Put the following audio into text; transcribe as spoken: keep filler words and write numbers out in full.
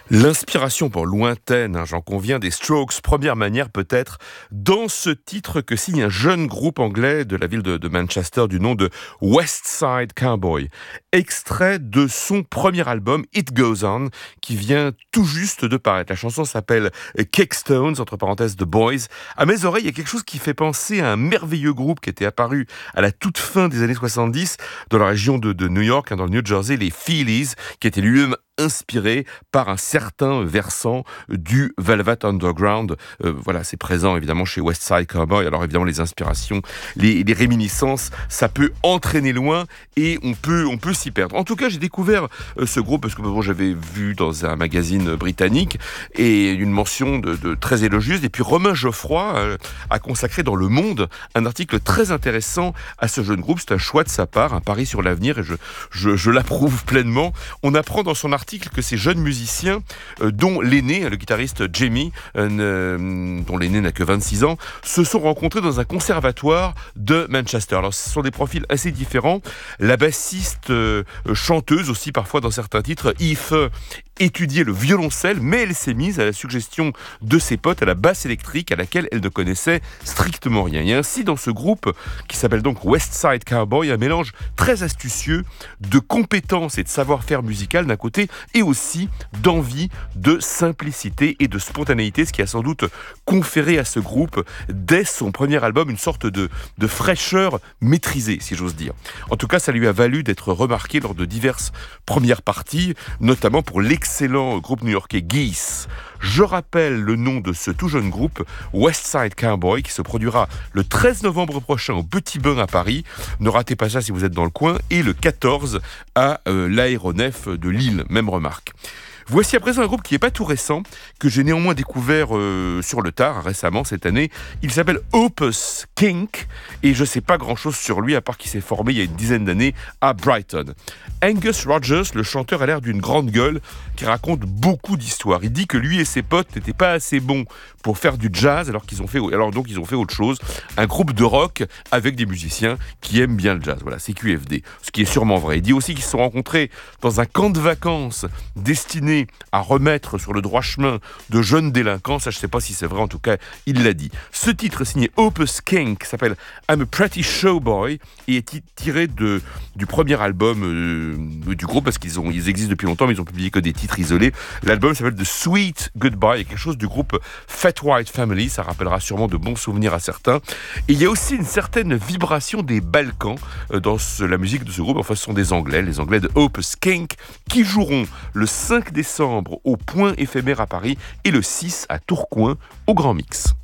L'inspiration pour lointaine, hein, j'en conviens, des Strokes, première manière peut-être, dans ce titre que signe un jeune groupe anglais de la ville de, de Manchester du nom de West Side Cowboy. Extrait de son premier album, It Goes On, qui vient tout juste de paraître. La chanson s'appelle Cakestones, entre parenthèses The Boys. À mes oreilles, il y a quelque chose qui fait penser à un merveilleux groupe qui était apparu à la toute fin des années soixante-dix dans la région de, de New York, hein, dans le New Jersey, les Feelies, qui était lui-même inspiré par un certain versant du Velvet Underground. Euh, voilà, c'est présent évidemment chez West Side Cowboy. Alors évidemment, les inspirations, les, les réminiscences, ça peut entraîner loin et on peut, on peut s'y perdre. En tout cas, j'ai découvert euh, ce groupe parce que bon, j'avais vu dans un magazine britannique et une mention de, de très élogieuse. Et puis Romain Geoffroy euh, a consacré dans Le Monde un article très intéressant à ce jeune groupe. C'est un choix de sa part, un pari sur l'avenir et je, je, je l'approuve pleinement. On apprend dans son article que ces jeunes musiciens, euh, dont l'aîné, le guitariste Jamie, euh, dont l'aîné n'a que vingt-six ans, se sont rencontrés dans un conservatoire de Manchester. Alors ce sont des profils assez différents. La bassiste, euh, chanteuse aussi parfois dans certains titres, Eve, étudiait le violoncelle, mais elle s'est mise à la suggestion de ses potes à la basse électrique à laquelle elle ne connaissait strictement rien. Et ainsi, dans ce groupe, qui s'appelle donc West Side Cowboy, un mélange très astucieux de compétences et de savoir-faire musical d'un côté, et aussi d'envie, de simplicité et de spontanéité, ce qui a sans doute conféré à ce groupe, dès son premier album, une sorte de, de fraîcheur maîtrisée, si j'ose dire. En tout cas, ça lui a valu d'être remarqué lors de diverses premières parties, notamment pour l'excellent groupe new-yorkais Geese. Je rappelle le nom de ce tout jeune groupe, West Side Cowboy, qui se produira le treize novembre prochain au Petit Bain à Paris. Ne ratez pas ça si vous êtes dans le coin. Et le quatorze à euh, l'Aéronef de Lille. Même remarque. Voici à présent un groupe qui n'est pas tout récent, que j'ai néanmoins découvert euh, sur le tard, récemment, cette année. Il s'appelle Opus Kink, et je ne sais pas grand-chose sur lui, à part qu'il s'est formé il y a une dizaine d'années à Brighton. Angus Rogers, le chanteur, a l'air d'une grande gueule, qui raconte beaucoup d'histoires. Il dit que lui et ses potes n'étaient pas assez bons pour faire du jazz, alors qu'ils ont fait, alors donc ils ont fait autre chose, un groupe de rock avec des musiciens qui aiment bien le jazz. Voilà, c'est Q F D, ce qui est sûrement vrai. Il dit aussi qu'ils se sont rencontrés dans un camp de vacances destiné à remettre sur le droit chemin de jeunes délinquants. Ça, je ne sais pas si c'est vrai, en tout cas, il l'a dit. Ce titre signé Opus Kink s'appelle I'm a Pretty Showboy et est tiré de, du premier album euh, du groupe, parce qu'ils ont, ils existent depuis longtemps, mais ils ont publié que des titres isolés. L'album s'appelle The Sweet Goodbye. Il y a quelque chose du groupe Fat White Family, ça rappellera sûrement de bons souvenirs à certains. Et il y a aussi une certaine vibration des Balkans euh, dans ce, la musique de ce groupe. Enfin, ce sont des Anglais, les Anglais de Opus Kink, qui joueront le cinq décembre au Point éphémère à Paris et le six à Tourcoing au Grand Mix.